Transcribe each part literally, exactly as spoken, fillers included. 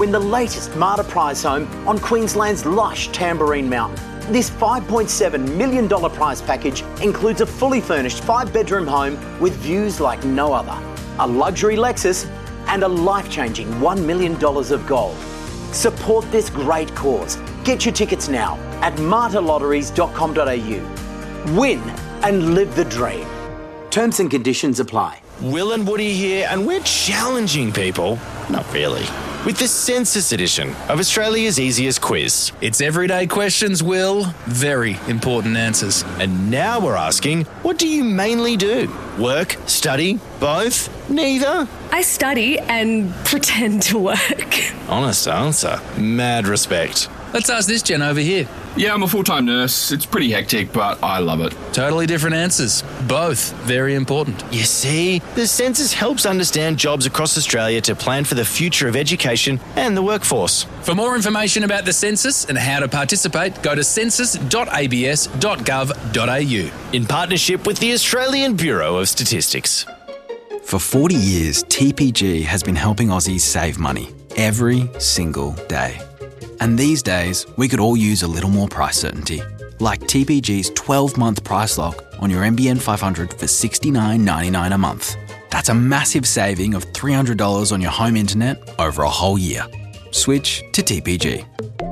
Win the latest Marta prize home on Queensland's lush Tamborine Mountain. This five point seven million dollars prize package includes a fully furnished five-bedroom home with views like no other, a luxury Lexus, and a life-changing one million dollars of gold. Support this great cause. Get your tickets now at marta lotteries dot com dot a u. Win and live the dream. Terms and conditions apply. Will and Woody here, and we're challenging people, not really, with the Census edition of Australia's easiest quiz. It's everyday questions, Will. Very important answers. And now we're asking, what do you mainly do? Work? Study? Both? Neither? I study and pretend to work. Honest answer. Mad respect. Let's ask this Jen over here. Yeah, I'm a full-time nurse. It's pretty hectic, but I love it. Totally different answers. Both very important. You see, the census helps understand jobs across Australia to plan for the future of education and the workforce. For more information about the census and how to participate, go to census dot a b s dot gov dot a u. In partnership with the Australian Bureau of Statistics. For forty years, T P G has been helping Aussies save money every single day. And these days, we could all use a little more price certainty. Like T P G's twelve-month price lock on your N B N five hundred for sixty-nine ninety-nine a month. That's a massive saving of three hundred dollars on your home internet over a whole year. Switch to T P G.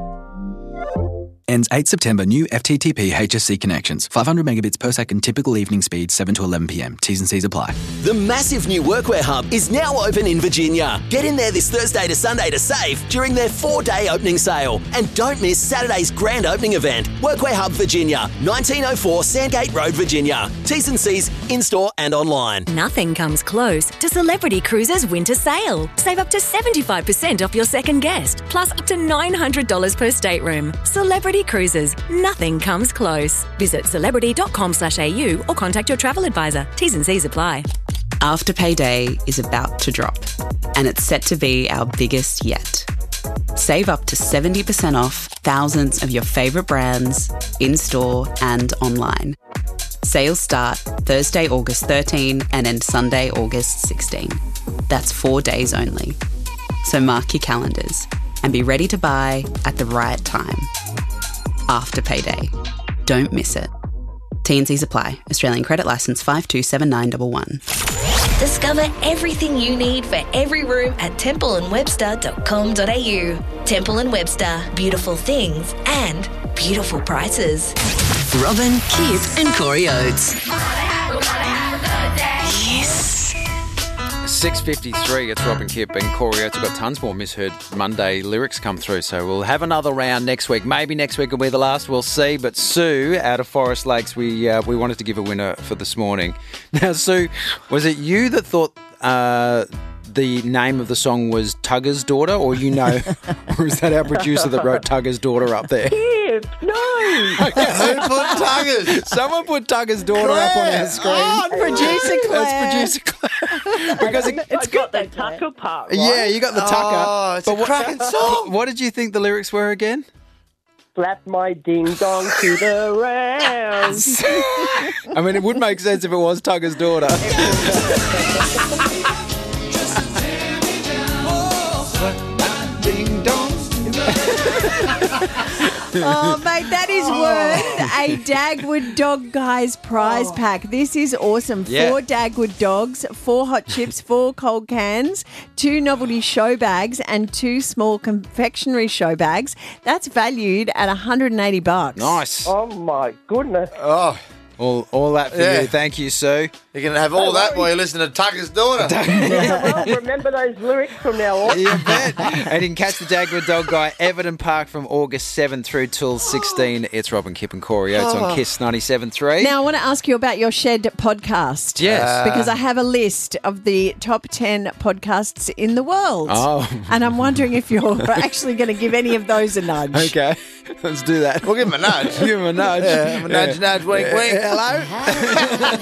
Ends eighth September. New F T T P H S C connections. five hundred megabits per second typical evening speed, seven to eleven p m. T's and C's apply. The massive new Workwear Hub is now open in Virginia. Get in there this Thursday to Sunday to save during their four-day opening sale. And don't miss Saturday's grand opening event. Workwear Hub Virginia, nineteen oh four Sandgate Road, Virginia. T's and C's in-store and online. Nothing comes close to Celebrity Cruises winter sale. Save up to seventy-five percent off your second guest, plus up to nine hundred dollars per stateroom. Celebrity Cruises. Nothing comes close. Visit celebrity dot com slash a u or contact your travel advisor. T's and C's apply. Afterpay Day is about to drop, and it's set to be our biggest yet. Save up to seventy percent off thousands of your favourite brands in-store and online. Sales start Thursday, August thirteenth and end Sunday, August sixteenth. That's four days only. So mark your calendars and be ready to buy at the right time. Afterpay Day. Don't miss it. T and C's apply. Australian credit licence five two seven nine one one. Discover everything you need for every room at temple and webster dot com dot a u. Temple and Webster. Beautiful things and beautiful prices. Robin, Kip and Corey Oates. Yes. six fifty-three, it's Robin Kip and Corey Oates. I've got tons more misheard Monday lyrics come through, so we'll have another round next week. Maybe next week will be the last, we'll see. But Sue, out of Forest Lakes, we uh, we wanted to give a winner for this morning. Now, Sue, was it you that thought uh, the name of the song was Tugger's Daughter, or you know, or is that our producer that wrote Tugger's Daughter up there? Kip, no! Who put Tugger's? Someone put Tugger's Daughter Claire. up on our screen. Oh, producer Claire. That's producer Claire. Because it, it's got the Tucker part, right? Yeah, you got the Tucker. Oh, it's a what, cracking song. What did you think the lyrics were again? Slap my ding-dong to the round. I mean, it would make sense if it was Tugger's Daughter. Ding-dong. Oh, mate, that is worth a Dagwood Dog Guys prize pack. This is awesome. Yeah. Four Dagwood dogs, four hot chips, four cold cans, two novelty show bags, and two small confectionery show bags. That's valued at one hundred eighty bucks. Nice. Oh, my goodness. Oh, all, all that for Yeah. you. Thank you, Sue. You can have all that while you listen to Tucker's Daughter. Well, remember those lyrics from now on. You bet. And you can catch the Dagwood Dog Guy, Everton Park, from August seventh through till sixteen. It's Robin Kip and Corey Oates on Kiss ninety-seven three. Now, I want to ask you about your Shed podcast. Yes. Because I have a list of the top ten podcasts in the world. Oh. And I'm wondering if you're actually going to give any of those a nudge. Okay, let's do that. We'll give him a nudge. Give him a nudge. Yeah, a nudge, nudge, wink, wink. Hello?